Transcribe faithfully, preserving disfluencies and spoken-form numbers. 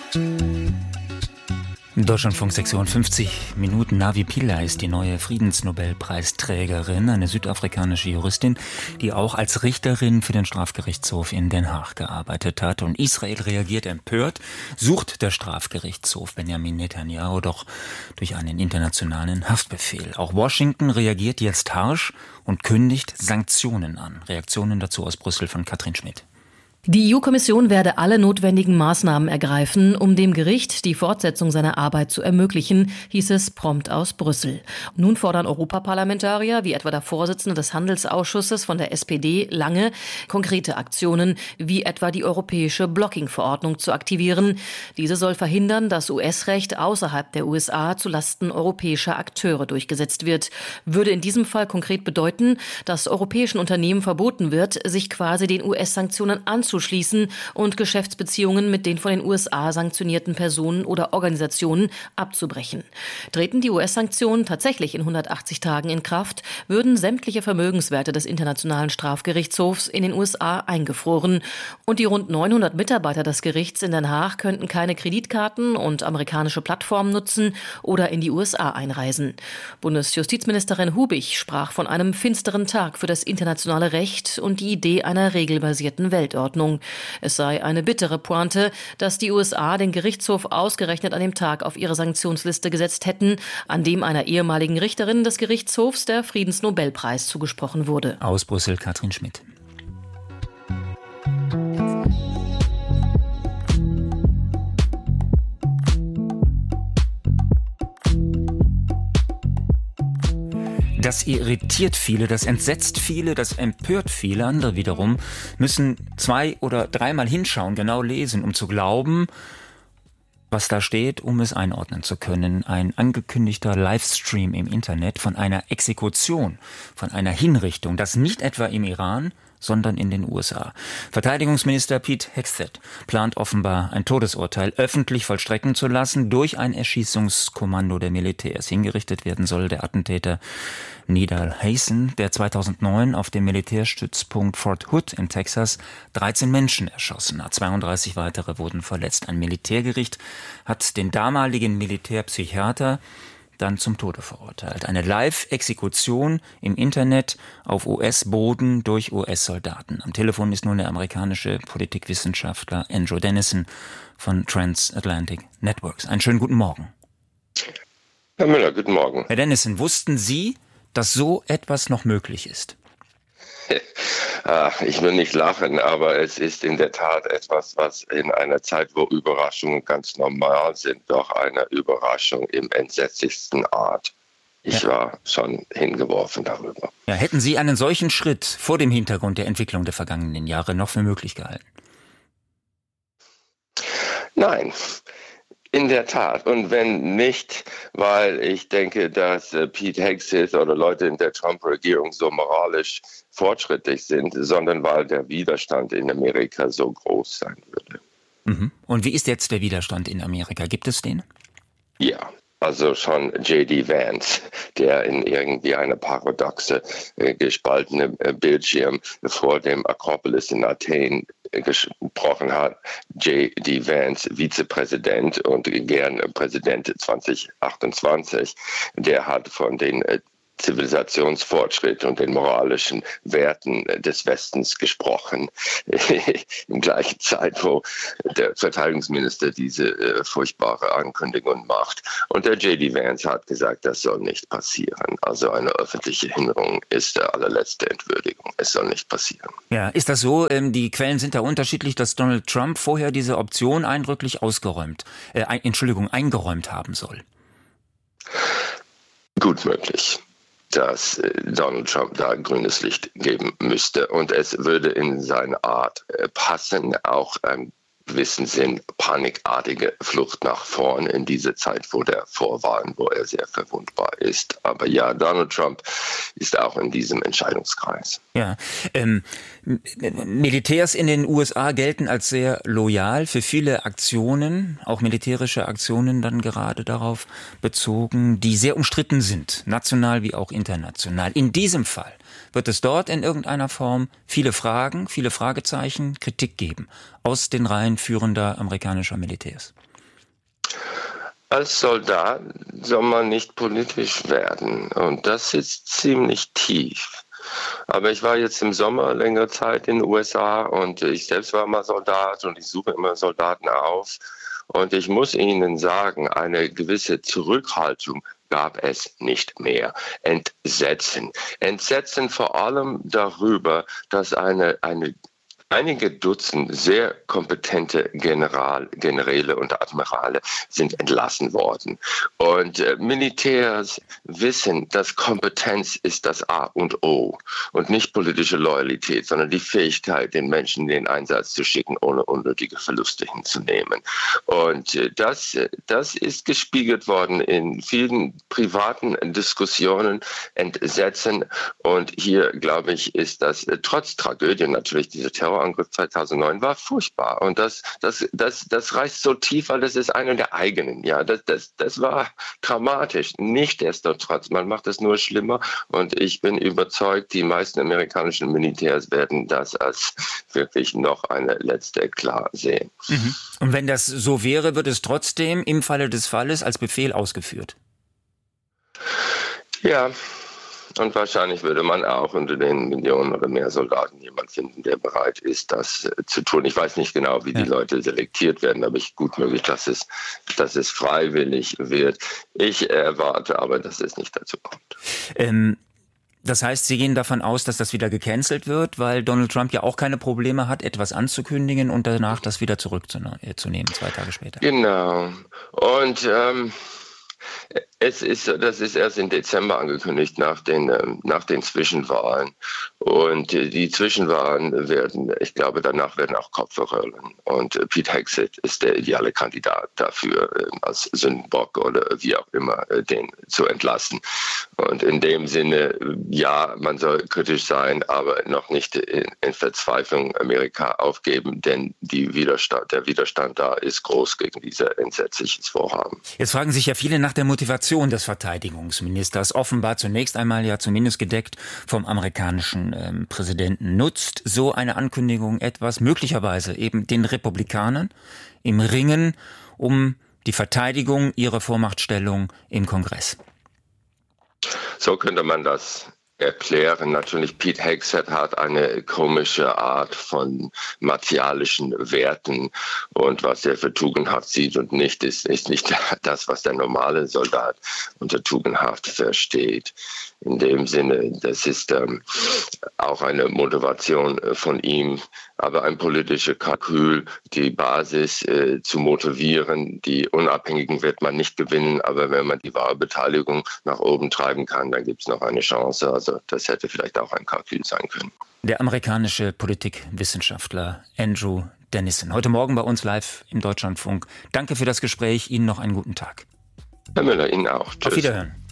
Deutschlandfunk Sektion fünfzig Minuten. Navi Pillay ist die neue Friedensnobelpreisträgerin, eine südafrikanische Juristin, die auch als Richterin für den Strafgerichtshof in Den Haag gearbeitet hat. Und Israel reagiert empört, sucht der Strafgerichtshof Benjamin Netanyahu doch durch einen internationalen Haftbefehl. Auch Washington reagiert jetzt harsch und kündigt Sanktionen an. Reaktionen dazu aus Brüssel von Katrin Schmidt. Die E U-Kommission werde alle notwendigen Maßnahmen ergreifen, um dem Gericht die Fortsetzung seiner Arbeit zu ermöglichen, hieß es prompt aus Brüssel. Nun fordern Europaparlamentarier, wie etwa der Vorsitzende des Handelsausschusses von der S P D, Lange, konkrete Aktionen, wie etwa die europäische Blocking-Verordnung zu aktivieren. Diese soll verhindern, dass U S-Recht außerhalb der U S A zulasten europäischer Akteure durchgesetzt wird. Würde in diesem Fall konkret bedeuten, dass europäischen Unternehmen verboten wird, sich quasi den U S-Sanktionen anzuschließen. zu schließen und Geschäftsbeziehungen mit den von den U S A sanktionierten Personen oder Organisationen abzubrechen. Treten die U S-Sanktionen tatsächlich in hundertachtzig Tagen in Kraft, würden sämtliche Vermögenswerte des Internationalen Strafgerichtshofs in den U S A eingefroren und die rund neunhundert Mitarbeiter des Gerichts in Den Haag könnten keine Kreditkarten und amerikanische Plattformen nutzen oder in die U S A einreisen. Bundesjustizministerin Hubig sprach von einem finsteren Tag für das internationale Recht und die Idee einer regelbasierten Weltordnung. Es sei eine bittere Pointe, dass die U S A den Gerichtshof ausgerechnet an dem Tag auf ihre Sanktionsliste gesetzt hätten, an dem einer ehemaligen Richterin des Gerichtshofs der Friedensnobelpreis zugesprochen wurde. Aus Brüssel Katrin Schmidt. Das irritiert viele, das entsetzt viele, das empört viele. Andere wiederum müssen zwei- oder dreimal hinschauen, genau lesen, um zu glauben, was da steht, um es einordnen zu können. Ein angekündigter Livestream im Internet von einer Exekution, von einer Hinrichtung, das nicht etwa im Iran, sondern in den U S A. Verteidigungsminister Pete Hegseth plant offenbar ein Todesurteil öffentlich vollstrecken zu lassen durch ein Erschießungskommando der Militärs. Hingerichtet werden soll der Attentäter Nidal Hasan, der zweitausendneun auf dem Militärstützpunkt Fort Hood in Texas dreizehn Menschen erschossen hat. zweiunddreißig weitere wurden verletzt. Ein Militärgericht hat den damaligen Militärpsychiater dann zum Tode verurteilt. Eine Live-Exekution im Internet auf U S-Boden durch U S-Soldaten. Am Telefon ist nun der amerikanische Politikwissenschaftler Andrew Dennison von Transatlantic Networks. Einen schönen guten Morgen. Herr Müller, guten Morgen. Herr Dennison, wussten Sie, dass so etwas noch möglich ist? Ich will nicht lachen, aber es ist in der Tat etwas, was in einer Zeit, wo Überraschungen ganz normal sind, doch eine Überraschung im entsetzlichsten Art. Ich ja. war schon hingeworfen darüber. Ja, hätten Sie einen solchen Schritt vor dem Hintergrund der Entwicklung der vergangenen Jahre noch für möglich gehalten? Nein. In der Tat. Und wenn nicht, weil ich denke, dass äh, Pete Hegseth oder Leute in der Trump-Regierung so moralisch fortschrittlich sind, sondern weil der Widerstand in Amerika so groß sein würde. Mhm. Und wie ist jetzt der Widerstand in Amerika? Gibt es den? Ja. Also schon J D Vance, der in irgendwie eine paradoxe, äh, gespaltene äh, Bildschirm vor dem Akropolis in Athen äh, gesprochen hat. J D Vance, Vizepräsident und gern Präsident zwanzig achtundzwanzig, der hat von den äh, Zivilisationsfortschritt und den moralischen Werten des Westens gesprochen. In gleicher Zeit, wo der Verteidigungsminister diese äh, furchtbare Ankündigung macht. Und der J D Vance hat gesagt, das soll nicht passieren. Also eine öffentliche Hinrichtung ist der allerletzte Entwürdigung. Es soll nicht passieren. Ja, ist das so? Ähm, die Quellen sind da unterschiedlich, dass Donald Trump vorher diese Option eindrücklich ausgeräumt, äh, ein, Entschuldigung, eingeräumt haben soll. Gut möglich, dass Donald Trump da grünes Licht geben müsste. Und es würde in seine Art passen, auch im gewissen Sinn panikartige Flucht nach vorn in diese Zeit vor der Vorwahlen, wo er sehr verwundbar ist. Aber ja, Donald Trump ist auch in diesem Entscheidungskreis. Ja, ähm, Militärs in den U S A gelten als sehr loyal für viele Aktionen, auch militärische Aktionen dann gerade darauf bezogen, die sehr umstritten sind, national wie auch international. In diesem Fall wird es dort in irgendeiner Form viele Fragen, viele Fragezeichen, Kritik geben aus den Reihen führender amerikanischer Militärs. Als Soldat soll man nicht politisch werden und das ist ziemlich tief. Aber ich war jetzt im Sommer längere Zeit in den U S A und ich selbst war mal Soldat und ich suche immer Soldaten auf. Und ich muss Ihnen sagen, eine gewisse Zurückhaltung gab es nicht mehr. Entsetzen. Entsetzen vor allem darüber, dass eine, eine Einige Dutzend sehr kompetente General, Generäle und Admirale sind entlassen worden. Und äh, Militärs wissen, dass Kompetenz ist das A und O und nicht politische Loyalität, sondern die Fähigkeit, den Menschen in den Einsatz zu schicken, ohne unnötige Verluste hinzunehmen. Und äh, das, das ist gespiegelt worden in vielen privaten Diskussionen, Entsetzen. Und hier, glaube ich, ist das äh, trotz Tragödie natürlich diese Terror Angriff zweitausendneun war furchtbar und das, das, das, das reißt so tief, weil das ist einer der eigenen. Ja, das, das, das war dramatisch. Nichtsdestotrotz, man macht es nur schlimmer und ich bin überzeugt, die meisten amerikanischen Militärs werden das als wirklich noch eine letzte klar sehen. Mhm. Und wenn das so wäre, wird es trotzdem im Falle des Falles als Befehl ausgeführt? Ja. Und wahrscheinlich würde man auch unter den Millionen oder mehr Soldaten jemanden finden, der bereit ist, das äh, zu tun. Ich weiß nicht genau, wie ja. die Leute selektiert werden, aber ich gut möglich, dass es, dass es freiwillig wird. Ich erwarte aber, dass es nicht dazu kommt. Ähm Das heißt, Sie gehen davon aus, dass das wieder gecancelt wird, weil Donald Trump ja auch keine Probleme hat, etwas anzukündigen und danach das wieder zurückzunehmen, zwei Tage später. Genau. Und ähm, es ist, das ist erst im Dezember angekündigt, nach den, nach den Zwischenwahlen. Und die Zwischenwahlen werden, ich glaube, danach werden auch Köpfe rollen. Und Pete Hegseth ist der ideale Kandidat dafür, als Sündenbock oder wie auch immer, den zu entlassen. Und in dem Sinne, ja, man soll kritisch sein, aber noch nicht in, in Verzweiflung Amerika aufgeben, denn die Widerstand, der Widerstand da ist groß gegen dieses entsetzliches Vorhaben. Jetzt fragen sich ja viele nach der Motivation des Verteidigungsministers, offenbar zunächst einmal ja zumindest gedeckt vom amerikanischen ähm, Präsidenten. Nutzt so eine Ankündigung etwas, möglicherweise eben den Republikanern im Ringen um die Verteidigung ihrer Vormachtstellung im Kongress? So könnte man das erklären. Natürlich, Pete Hegseth hat eine komische Art von martialischen Werten und was er für tugendhaft sieht und nicht, ist, ist nicht das, was der normale Soldat unter tugendhaft versteht. In dem Sinne, das ist ähm, auch eine Motivation von ihm, aber ein politischer Kalkül, die Basis äh, zu motivieren. Die Unabhängigen wird man nicht gewinnen, aber wenn man die Wahlbeteiligung nach oben treiben kann, dann gibt es noch eine Chance. Also das hätte vielleicht auch ein Kalkül sein können. Der amerikanische Politikwissenschaftler Andrew Dennison, heute Morgen bei uns live im Deutschlandfunk. Danke für das Gespräch, Ihnen noch einen guten Tag. Herr Müller, Ihnen auch. Tschüss. Auf Wiederhören.